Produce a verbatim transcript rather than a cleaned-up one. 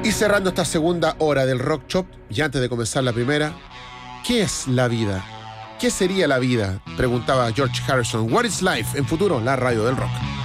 Y cerrando esta segunda hora del Rock Shop, y antes de comenzar la primera, ¿qué es la vida? ¿Qué sería la vida? Preguntaba George Harrison. What is life? En Futuro, la radio del rock.